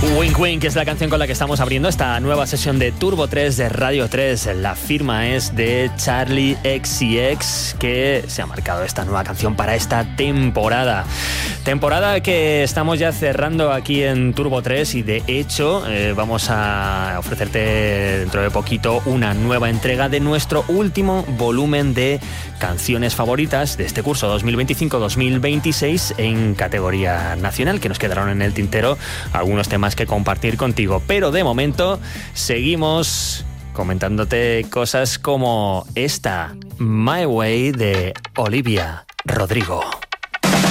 Wink Wink es la canción con la que estamos abriendo esta nueva sesión de Turbo 3 de Radio 3. La firma es de Charli XCX, que se ha marcado esta nueva canción para esta temporada. Temporada que estamos ya cerrando aquí en Turbo 3 y de hecho vamos a ofrecerte dentro de poquito una nueva entrega de nuestro último volumen de canciones favoritas de este curso 2025-2026 en categoría nacional, que nos quedaron en el tintero algunos temas que compartir contigo, pero de momento seguimos comentándote cosas como esta, My Way de Olivia Rodrigo.